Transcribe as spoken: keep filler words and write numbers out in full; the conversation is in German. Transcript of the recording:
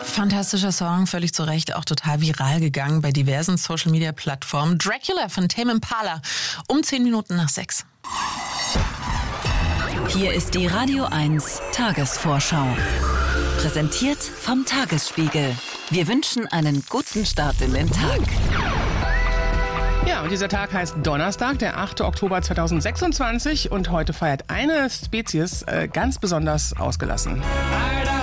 Fantastischer Song, völlig zu Recht, auch total viral gegangen bei diversen Social-Media-Plattformen. Dracula von Tame Impala, um zehn Minuten nach sechs. Hier ist die Radio eins Tagesvorschau. Präsentiert vom Tagesspiegel. Wir wünschen einen guten Start in den Tag. Ja, und dieser Tag heißt Donnerstag, der achte Oktober zweitausendsechsundzwanzig. Und heute feiert eine Spezies äh, ganz besonders ausgelassen.